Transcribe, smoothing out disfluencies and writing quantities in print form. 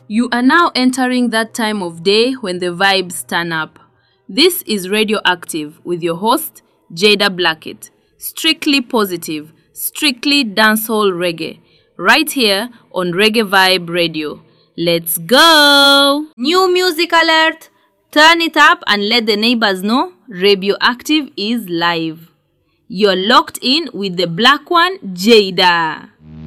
You are now entering that time of day when the vibes turn up. This is Radioactive with your host, Jada Blackett. Strictly positive, strictly dancehall reggae. Right here on Reggae Vibe Radio. Let's go! New music alert! Turn it up and let the neighbors know Radioactive is live. You're locked in with the black one, Jada.